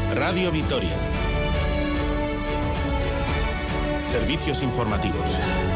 Radio Vitoria. Servicios informativos.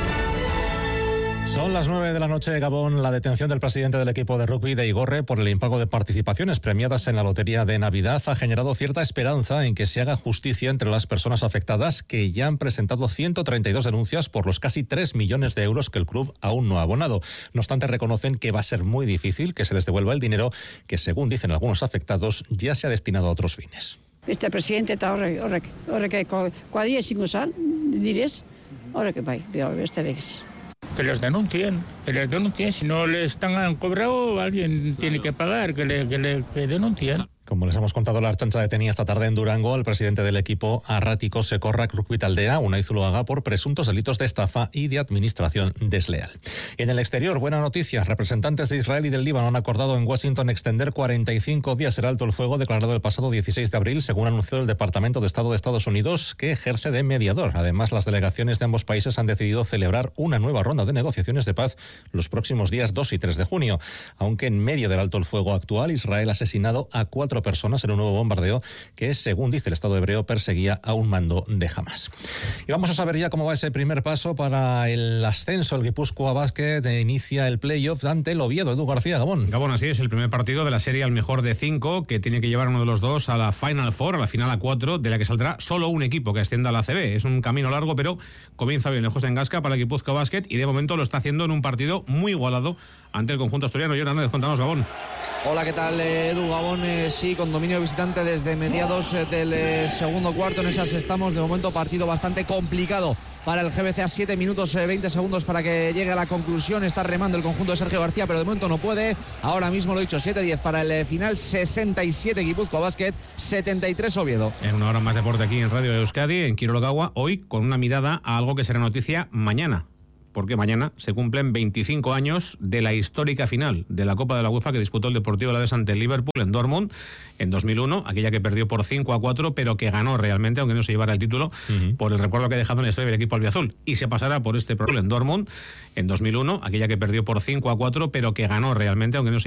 Son las 9 de la noche, Gabón. La detención del presidente del equipo de rugby de Igorre por el impago de participaciones premiadas en la lotería de Navidad ha generado cierta esperanza en que se haga justicia entre las personas afectadas, que ya han presentado 132 denuncias por los casi 3 millones de euros que el club aún no ha abonado. No obstante, reconocen que va a ser muy difícil que se les devuelva el dinero que, según dicen algunos afectados, ya se ha destinado a otros fines. Este presidente eta horrek kuadria ezingo zan, direz, horrek bai, besterik. Que les denuncien, si no les han cobrado, alguien tiene que pagar, que denuncien. Como les hemos contado, la Ertzaintza detenía esta tarde en Durango al presidente del equipo Arratiko Sekorrak Rugby Taldea, Unai Zuloaga, por presuntos delitos de estafa y de administración desleal. En el exterior, buena noticia. Representantes de Israel y del Líbano han acordado en Washington extender 45 días el alto el fuego declarado el pasado 16 de abril, según anunció el Departamento de Estado de Estados Unidos, que ejerce de mediador. Además, las delegaciones de ambos países han decidido celebrar una nueva ronda de negociaciones de paz los próximos días 2 y 3 de junio. Aunque en medio del alto el fuego actual, Israel ha asesinado a 4 personas en un nuevo bombardeo que, según dice el Estado hebreo, perseguía a un mando de Hamas. Y vamos a saber ya cómo va ese primer paso para el ascenso. El Guipúzcoa Basket inicia el playoff ante el Oviedo. Edu García, Gabón. Gabón, así es, el primer partido de la serie al mejor de 5, que tiene que llevar uno de los dos a la Final Four, a la final a 4, de la que saldrá solo un equipo que ascienda a la ACB. Es un camino largo, pero comienza bien lejos en Gasca para el Guipúzcoa Basket, y de momento lo está haciendo en un partido muy igualado ante el conjunto asturiano. Jonan Hernández, cuéntanos, Gabón. Hola, ¿qué tal, Edu? Gabón, sí, con dominio visitante desde mediados del segundo cuarto. En esas estamos. De momento, partido bastante complicado para el GBC. A 7 minutos 20 segundos para que llegue a la conclusión. Está remando el conjunto de Sergio García, pero de momento no puede. Ahora mismo, lo he dicho, 7-10 para el final. 67 Guipúzcoa Basket, 73 Oviedo. En una hora más deporte aquí en Radio Euskadi, en Kirologagua, hoy con una mirada a algo que será noticia mañana, porque mañana se cumplen 25 años de la histórica final de la Copa de la UEFA que disputó el Deportivo Alavés ante el Liverpool en Dortmund en 2001, aquella que perdió por 5-4, pero que ganó realmente, aunque no se llevara el título, por el recuerdo que ha dejado en la historia del equipo albiazul. Y se pasará por este problema en Dortmund en 2001, aquella que perdió por 5-4, pero que ganó realmente, aunque no se